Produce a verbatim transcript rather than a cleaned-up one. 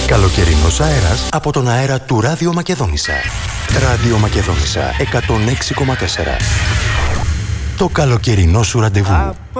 Καλοκαιρινός αέρας από τον αέρα του Ράδιο Μακεδόνισσα. Ράδιο Μακεδόνισσα εκατόν έξι κόμμα τέσσερα. Το καλοκαιρινό σου ραντεβού.